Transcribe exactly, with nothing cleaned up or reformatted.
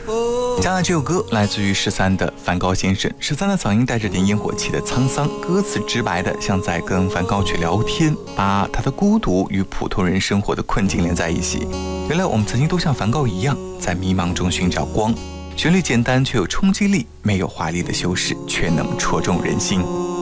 接下来这首歌来自于十三的梵高先生，十三的嗓音带着点烟火气的沧桑，歌词直白的像在跟梵高去聊天，把他的孤独与普通人生活的困境连在一起。原来我们曾经都像梵高一样，在迷茫中寻找光，旋律简单却有冲击力，没有华丽的修饰，却能戳中人心。